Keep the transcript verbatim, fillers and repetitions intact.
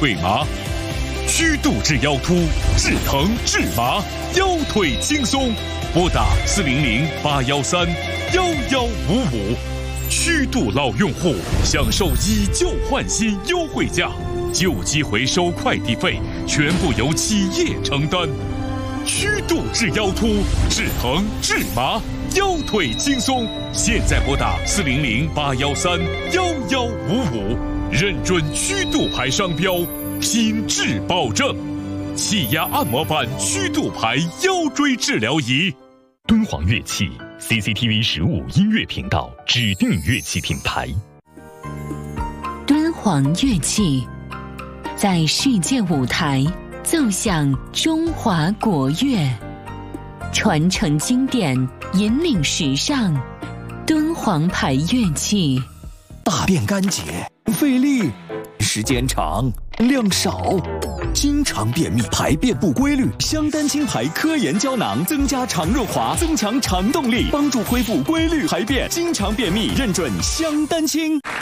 腿麻。曲度治腰突，治疼治麻，腰腿轻松。拨打四零零八幺三幺幺五五。曲度老用户享受以旧换新优惠价，旧机回收快递费全部由企业承担。曲度治腰突，治疼治麻，腰腿轻松。现在拨打四零零八幺三幺幺五五，认准曲度牌商标，品质保证。气压按摩板曲度牌腰椎治疗仪。敦煌乐器 C C T V 十五音乐频道指定乐器品牌。 敦煌乐器在世界舞台奏响中华国乐，传承经典，引领时尚。敦煌牌乐器， 大便干结，费力，时间长，量少，经常便秘，排便不规律。香丹青牌科研胶囊增加肠润滑，增强肠动力，帮助恢复规律排便。经常便秘，认准香丹青。